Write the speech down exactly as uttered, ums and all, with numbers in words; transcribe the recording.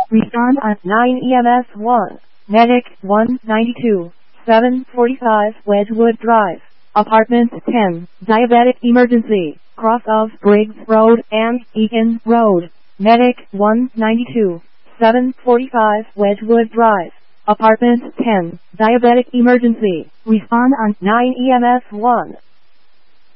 Respond on nine E M S one. Medic one ninety-two. seven forty-five Wedgwood Drive. Apartment ten. Diabetic emergency. Cross of Briggs Road and Eakin Road. Medic one ninety-two. seven forty-five Wedgwood Drive. Apartment ten. Diabetic emergency. Respond on nine E M S one.